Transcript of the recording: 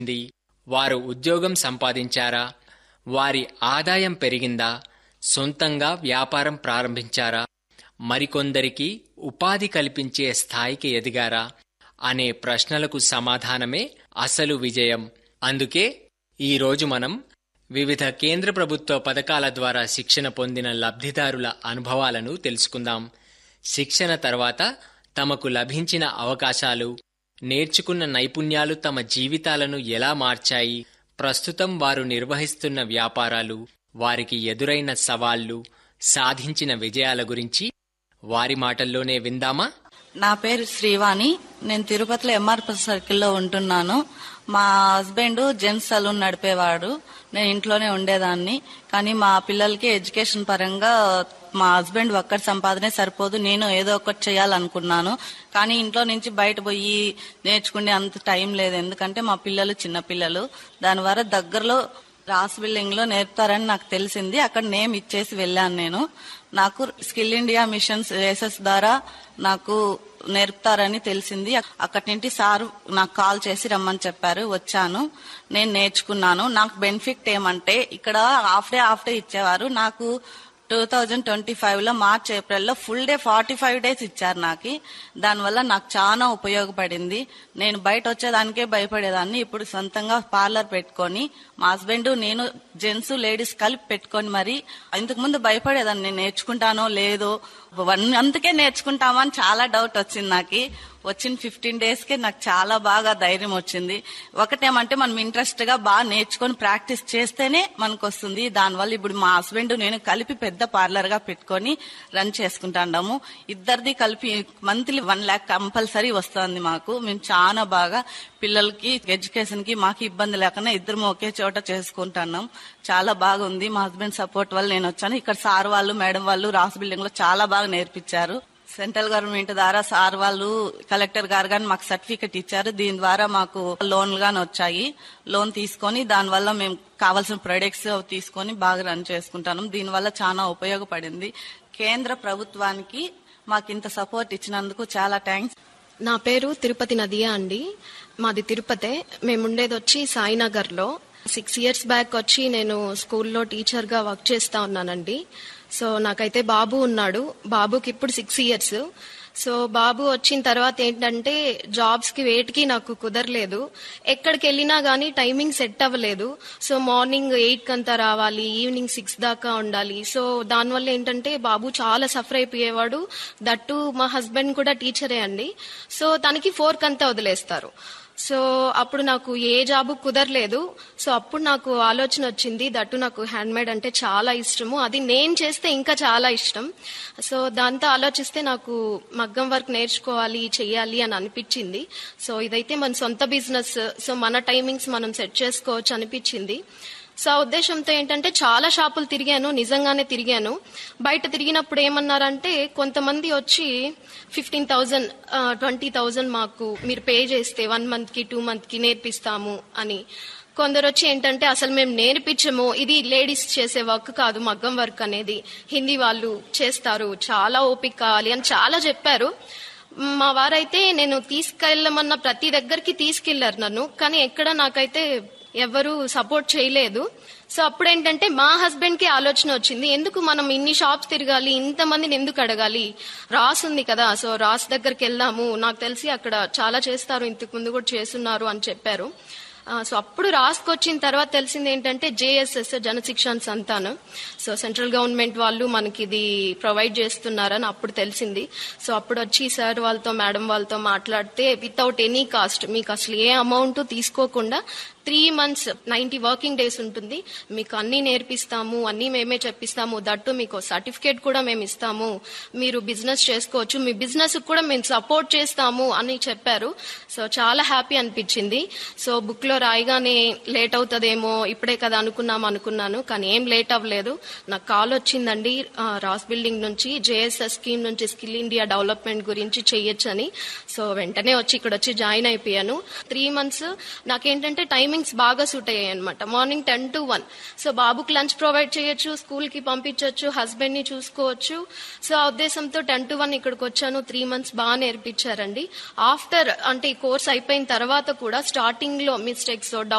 వారు ఉద్యోగం సంపాదించారా, వారి ఆదాయం పెరిగిందా, సొంతంగా వ్యాపారం ప్రారంభించారా, మరికొందరికి ఉపాధి కల్పించే స్థాయికి ఎదిగారా అనే ప్రశ్నలకు సమాధానమే అసలు విజయం. అందుకే ఈరోజు మనం వివిధ కేంద్ర ప్రభుత్వ పథకాల ద్వారా శిక్షణ పొందిన లబ్ధిదారుల అనుభవాలను తెలుసుకుందాం. శిక్షణ తర్వాత తమకు లభించిన అవకాశాలు, నేర్చుకున్న నైపుణ్యాలు తమ జీవితాలను ఎలా మార్చాయి, ప్రస్తుతం వారు నిర్వహిస్తున్న వ్యాపారాలు, వారికి ఎదురైన సవాళ్లు, సాధించిన విజయాల గురించి వారి మాటల్లోనే విందామా? నా పేరు శ్రీవాణి. నేను తిరుపతిలో ఎంఆర్పి సర్కిల్లో ఉంటున్నాను. మా హస్బెండ్ జెంట్స్ సలూన్ నడిపేవాడు. నేను ఇంట్లోనే ఉండేదాన్ని. కానీ మా పిల్లలకి ఎడ్యుకేషన్ పరంగా మా హస్బెండ్ ఒక్కటి సంపాదనే సరిపోదు, నేను ఏదో ఒకటి చేయాలనుకున్నాను. కానీ ఇంట్లో నుంచి బయట పోయి నేర్చుకునే అంత టైం లేదు. ఎందుకంటే మా పిల్లలు చిన్న పిల్లలు. దానివల్ల దగ్గరలో రాస్ బిల్డింగ్ లో నేర్పుతారని నాకు తెలిసింది. అక్కడ నేమ్ ఇచ్చేసి వెళ్ళాను. నేను నాకు స్కిల్ ఇండియా మిషన్స్ రేసెస్ ద్వారా నాకు నేర్పుతారని తెలిసింది. అక్కడి నుండి సార్ నాకు కాల్ చేసి రమ్మని చెప్పారు. వచ్చాను, నేను నేర్చుకున్నాను. నాకు బెనిఫిట్ ఏమంటే ఇక్కడ హాఫ్ డే ఇచ్చేవారు. నాకు 2025లో మార్చ్ ఏప్రిల్లో ఫుల్ డే 45 డేస్ ఇచ్చారు నాకు. దానివల్ల నాకు చాలా ఉపయోగపడింది. నేను బయట వచ్చేదానికే భయపడేదాన్ని. ఇప్పుడు సొంతంగా పార్లర్ పెట్టుకొని మా హస్బెండ్ నేను జెంట్స్ లేడీస్ కలిపి పెట్టుకొని మరి ఇంతకు ముందు భయపడేదాన్ని, నేను నేర్చుకుంటానో లేదో, అందుకే నేర్చుకుంటామని చాలా డౌట్ వచ్చింది నాకు. వచ్చిన 15 డేస్కే నాకు చాలా బాగా ధైర్యం వచ్చింది. ఒకటేమంటే మనం ఇంట్రెస్ట్ గా బాగా నేర్చుకొని ప్రాక్టీస్ చేస్తేనే మనకు వస్తుంది. దానివల్ల ఇప్పుడు మా హస్బెండ్ నేను కలిపి పెద్ద పార్లర్ గా పెట్టుకొని రన్ చేసుకుంటాము. ఇద్దరిది కలిపి మంత్లీ 1 lakh కంపల్సరీ వస్తుంది మాకు. మేము చాలా బాగా పిల్లలకి ఎడ్యుకేషన్ కి మాకు ఇబ్బంది లేకుండా ఇద్దరు ఒకే చోట చేసుకుంటున్నాం. చాలా బాగుంది. మా హస్బెండ్ సపోర్ట్ వల్ల నేను వచ్చాను. ఇక్కడ సార్ వాళ్ళు మేడం వాళ్ళు రాస్ బిల్డింగ్ లో చాలా బాగా నేర్పించారు. సెంట్రల్ గవర్నమెంట్ ద్వారా సార్ వాళ్ళు కలెక్టర్ గారు గాని మాకు సర్టిఫికెట్ ఇచ్చారు. దీని ద్వారా మాకు లోన్లు గాని వచ్చాయి. లోన్ తీసుకొని దానివల్ల మేము కావాల్సిన ప్రొడక్ట్స్ తీసుకొని బాగా రన్ చేసుకుంటాం. దీనివల్ల చాలా ఉపయోగపడింది. కేంద్ర ప్రభుత్వానికి మాకు ఇంత సపోర్ట్ ఇచ్చినందుకు చాలా థ్యాంక్స్. నా పేరు తిరుపతి నదియా అండి. మాది తిరుపతే. మేముండేది వచ్చి సాయినగర్ లో. 6 years బ్యాక్ వచ్చి నేను స్కూల్లో టీచర్ గా వర్క్ చేస్తా ఉన్నానండి. సో నాకైతే బాబు ఉన్నాడు. బాబుకి ఇప్పుడు 6 years. సో బాబు వచ్చిన తర్వాత ఏంటంటే జాబ్స్ కి వేటికి నాకు కుదరలేదు. ఎక్కడికి వెళ్ళినా గానీ టైమింగ్ సెట్ అవ్వలేదు. సో మార్నింగ్ 8 కంతా రావాలి, ఈవినింగ్ 6 దాకా ఉండాలి. సో దానివల్ల ఏంటంటే బాబు చాలా సఫర్ అయిపోయేవాడు. దట్టు మా హస్బెండ్ కూడా టీచరే అండి. సో తనకి 4 కంతా వదిలేస్తారు. సో అప్పుడు నాకు ఏ జాబు కుదరలేదు. సో అప్పుడు నాకు ఆలోచన వచ్చింది. దట్టు నాకు హ్యాండ్ మేడ్ అంటే చాలా ఇష్టము, అది నేను చేస్తే ఇంకా చాలా ఇష్టం. సో దాంతో ఆలోచిస్తే నాకు మగ్గం వర్క్ నేర్చుకోవాలి, చెయ్యాలి అని అనిపించింది. సో ఇదైతే మన సొంత బిజినెస్, సో మన టైమింగ్స్ మనం సెట్ చేసుకోవచ్చు అనిపించింది. సో ఆ ఉద్దేశంతో ఏంటంటే చాలా షాపులు తిరిగాను, నిజంగానే తిరిగాను. బయట తిరిగినప్పుడు ఏమన్నారంటే కొంతమంది వచ్చి 15,000 20,000 మాకు మీరు పే చేస్తే 1 month కి 2 month కి నేర్పిస్తాము అని. కొందరు వచ్చి ఏంటంటే అసలు మేము నేర్పించము, ఇది లేడీస్ చేసే వర్క్ కాదు మగ్గం వర్క్ అనేది, హిందీ వాళ్ళు చేస్తారు, చాలా ఓపిక కావాలి అని చాలా చెప్పారు. మా వారైతే నేను తీసుకెళ్ళమన్న ప్రతి దగ్గరికి తీసుకెళ్లారు నన్ను, కానీ ఎక్కడ నాకైతే ఎవరు సపోర్ట్ చేయలేదు. సో అప్పుడేంటంటే మా హస్బెండ్ కి ఆలోచన వచ్చింది, ఎందుకు మనం ఇన్ని షాప్స్ తిరగాలి, ఇంతమందిని ఎందుకు అడగాలి, రాస్ ఉంది కదా, సో రాస్ దగ్గరికి వెళ్దాము, నాకు తెలిసి అక్కడ చాలా చేస్తారు, ఇంతకు ముందు కూడా చేస్తున్నారు అని చెప్పారు. సో అప్పుడు రాసుకొచ్చిన తర్వాత తెలిసింది ఏంటంటే జేఎస్ఎస్ జనశిక్షణ సంతానం, సో సెంట్రల్ గవర్నమెంట్ వాళ్ళు మనకి ఇది ప్రొవైడ్ చేస్తున్నారని అప్పుడు తెలిసింది. సో అప్పుడు వచ్చి సార్ వాళ్ళతో మేడం వాళ్ళతో మాట్లాడితే వితౌట్ ఎనీ కాస్ట్ మీకు అసలు ఏ అమౌంట్ తీసుకోకుండా 3 months 90 working days ఉంటుంది, మీకు అన్ని నేర్పిస్తాము, అన్ని మేమే చెప్పిస్తాము, దట్టు మీకు సర్టిఫికేట్ కూడా మేము ఇస్తాము, మీరు బిజినెస్ చేసుకోవచ్చు, మీ బిజినెస్ కూడా మేము సపోర్ట్ చేస్తాము అని చెప్పారు. సో చాలా హ్యాపీ అనిపించింది. సో బుక్ లో రాయగానే లేట్ అవుతుందేమో ఇప్పుడే కదా అనుకున్నాను, కానీ ఏం లేట్ అవ్వలేదు. నాకు కాల్ వచ్చిందండి రాస్ బిల్డింగ్ నుంచి, జేఎస్ఎస్ స్కీమ్ నుంచి స్కిల్ ఇండియా డెవలప్మెంట్ గురించి చెయ్యొచ్చని. సో వెంటనే వచ్చి ఇక్కడ వచ్చి జాయిన్ అయిపోయాను. 3 months నాకేంటంటే టైం టైమింగ్స్ బాగా సూట్ అయ్యాయి అనమాట. Morning 10 to 1. సో బాబుకి లంచ్ ప్రొవైడ్ చేయొచ్చు, స్కూల్ కి పంపించవచ్చు, హస్బెండ్ ని చూసుకోవచ్చు. సో ఆ ఉద్దేశంతో 10 to 1 ఇక్కడికి వచ్చాను. 3 months బాగా నేర్పించారండి. ఆఫ్టర్ అంటే ఈ కోర్స్ అయిపోయిన తర్వాత కూడా స్టార్టింగ్ లో మిస్టేక్స్